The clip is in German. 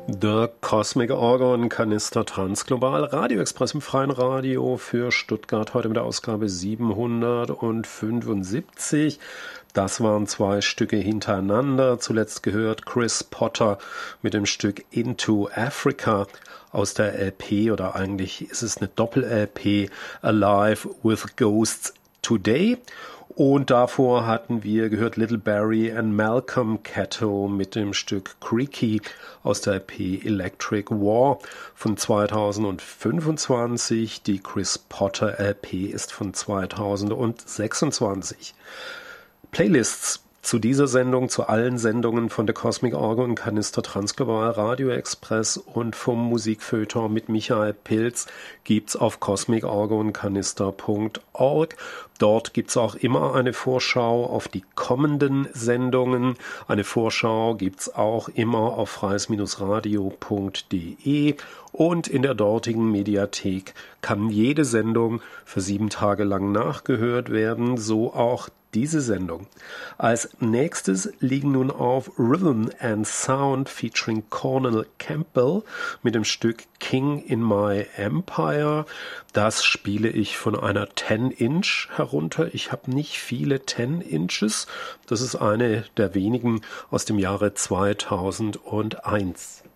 Der Cosmic Orgon Kanister Transglobal Radio Express im freien Radio für Stuttgart heute mit der Ausgabe 775. Das waren zwei Stücke hintereinander. Zuletzt gehört Chris Potter mit dem Stück Into Africa aus der LP, oder eigentlich ist es eine Doppel-LP, Alive with Ghosts Today. Und davor hatten wir gehört Little Barry and Malcolm Catto mit dem Stück Creaky aus der EP Electric War von 2025. Die Chris Potter LP ist von 2026. Playlists zu dieser Sendung, zu allen Sendungen von der Cosmic Orgon Kanister Transglobal Radio Express und vom Musikfeuilleton mit Michael Pilz gibt's auf cosmicorgonkanister.org. Dort gibt's auch immer eine Vorschau auf die kommenden Sendungen. Eine Vorschau gibt's auch immer auf freies-radio.de. Und in der dortigen Mediathek kann jede Sendung für 7 Tage lang nachgehört werden, so auch diese Sendung. Als nächstes liegen nun auf Rhythm and Sound featuring Cornel Campbell mit dem Stück King in My Empire. Das spiele ich von einer 10-Inch herunter. Ich habe nicht viele 10-Inches. Das ist eine der wenigen aus dem Jahre 2001.